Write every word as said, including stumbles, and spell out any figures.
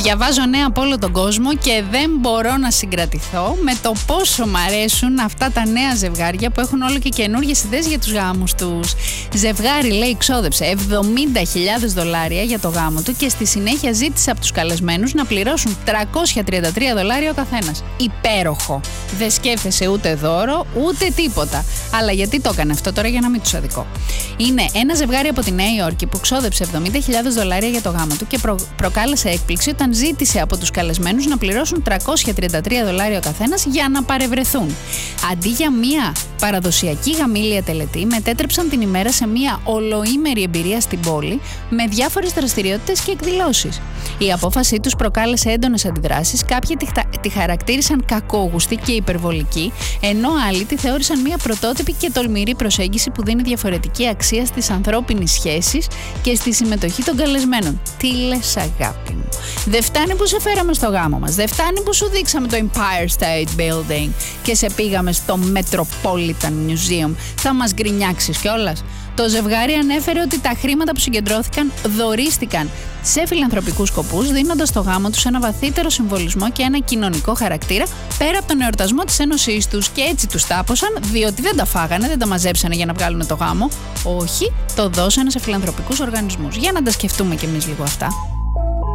Διαβάζω νέα από όλο τον κόσμο και δεν μπορώ να συγκρατηθώ με το πόσο μ' αρέσουν αυτά τα νέα ζευγάρια που έχουν όλο και καινούργιες ιδέες για τους γάμους τους. Ζευγάρι, λέει, ξόδεψε εβδομήντα χιλιάδες δολάρια για το γάμο του και στη συνέχεια ζήτησε από τους καλεσμένους να πληρώσουν τριακόσια τριάντα τρία δολάρια ο καθένας. Υπέροχο. Δεν σκέφτεσαι ούτε δώρο ούτε τίποτα. Αλλά γιατί το έκανε αυτό τώρα, για να μην τους αδικώ. Είναι ένα ζευγάρι από τη Νέα Υόρκη που ξόδεψε εβδομήντα χιλιάδες δολάρια για το γάμο του και προ... προκάλεσε έκπληξη όταν ζήτησε από τους καλεσμένους να πληρώσουν τριακόσια τριάντα τρία δολάρια ο καθένας για να παρευρεθούν. Αντί για μία παραδοσιακή γαμήλια τελετή, μετέτρεψαν την ημέρα σε μία ολοήμερη εμπειρία στην πόλη με διάφορες δραστηριότητες και εκδηλώσεις. Η απόφασή τους προκάλεσε έντονες αντιδράσεις, κάποιοι τη, τη χαρακτήρισαν κακόγουστη και υπερβολική, ενώ άλλοι τη θεώρησαν μία πρωτότυπη και τολμηρή προσέγγιση που δίνει διαφορετική αξία στις ανθρώπινες σχέσεις και στη συμμετοχή των καλεσμένων. Τι λες, αγάπη μου? Δεν φτάνει που σε φέραμε στο γάμο μας, δεν φτάνει που σου δείξαμε το Empire State Building και σε πήγαμε στο Metropolitan Museum, θα μας γκρινιάξεις κιόλας? Το ζευγάρι ανέφερε ότι τα χρήματα που συγκεντρώθηκαν δωρίστηκαν σε φιλανθρωπικούς σκοπούς, δίνοντας στο γάμο τους ένα βαθύτερο συμβολισμό και ένα κοινωνικό χαρακτήρα πέρα από τον εορτασμό της ένωσής τους. Και έτσι τους τάπωσαν, διότι δεν τα φάγανε, δεν τα μαζέψανε για να βγάλουν το γάμο. Όχι, το δώσανε σε φιλανθρωπικούς οργανισμούς. Για να τα σκεφτούμε κι εμείς λίγο αυτά.